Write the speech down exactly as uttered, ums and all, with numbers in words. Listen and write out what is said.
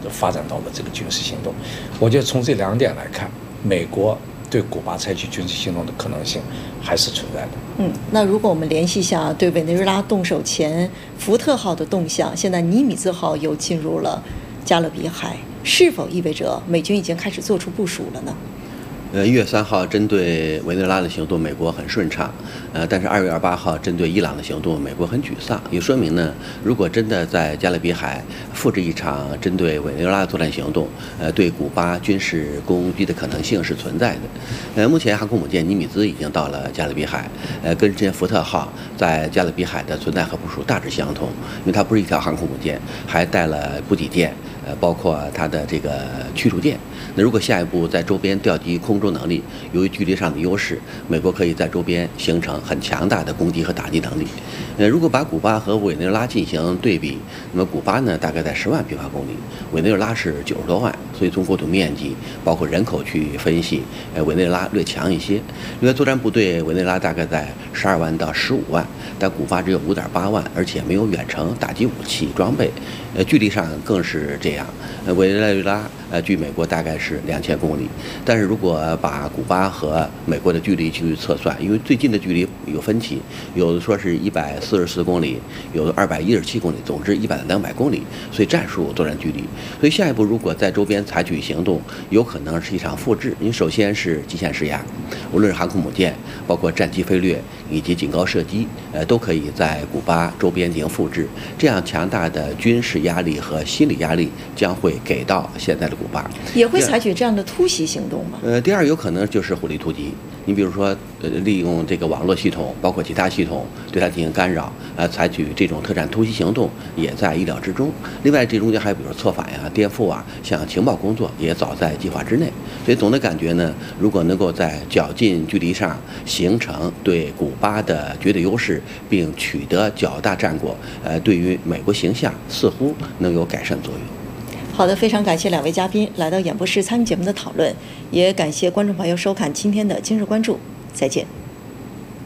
发展到了这个军事行动。我觉得从这两点来看，美国对古巴采取军事行动的可能性还是存在的。 嗯，那如果我们联系一下对委内瑞拉动手前福特号的动向，现在尼米兹号又进入了加勒比海，是否意味着美军已经开始做出部署了呢？ 呃，一月三号针对委内瑞拉的行动，美国很顺畅。呃，但是二月二十八号针对伊朗的行动，美国很沮丧。也说明呢，如果真的在加勒比海复制一场针对委内瑞拉的作战行动，呃，对古巴军事攻击的可能性是存在的。呃，目前航空母舰尼米兹已经到了加勒比海，呃，跟之前福特号在加勒比海的存在和部署大致相同，因为它不是一条航空母舰，还带了补给舰。呃，包括它的这个驱逐舰。那如果下一步在周边调集空中能力，由于距离上的优势，美国可以在周边形成很强大的攻击和打击能力。呃，如果把古巴和委内瑞拉进行对比，那么古巴呢大概在十万平方公里，委内瑞拉是九十多万，所以从国土面积包括人口去分析，呃，委内瑞拉略强一些。另外，作战部队委内瑞拉大概在十二万到十五万，但古巴只有五点八万，而且没有远程打击武器装备，呃，距离上更是这样。这样，呃，委内瑞拉呃距美国大概是两千公里，但是如果把古巴和美国的距离去测算，因为最近的距离有分歧，有的说是一百四十四公里，有的二百一十七公里，总之一百两百公里，所以战术作战距离。所以下一步如果在周边采取行动，有可能是一场复制。因为首先是极限施压，无论是航空母舰，包括战机飞掠以及警告射击，呃，都可以在古巴周边进行复制。这样强大的军事压力和心理压力将会给到现在的古巴， 也会采取这样的突袭行动吗？ 呃，第二有可能就是火力突击。你比如说，呃，利用这个网络系统，包括其他系统对它进行干扰，呃，采取这种特战突袭行动也在意料之中。另外，这中间还有比如说策反呀、颠覆啊，像情报工作也早在计划之内。所以总的感觉呢，如果能够在较近距离上形成对古巴的绝对优势，并取得较大战果，呃，对于美国形象似乎能有改善作用。 好的，非常感谢两位嘉宾来到演播室参与节目的讨论，也感谢观众朋友收看今天的今日关注，再见。